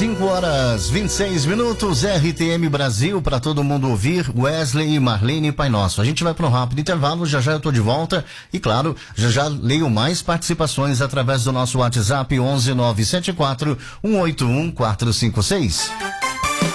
5h26, RTM Brasil, para todo mundo ouvir, Wesley e Marlene Pai Nosso. A gente vai para um rápido intervalo, já já eu tô de volta e claro, já já leio mais participações através do nosso WhatsApp 11 974 181 456.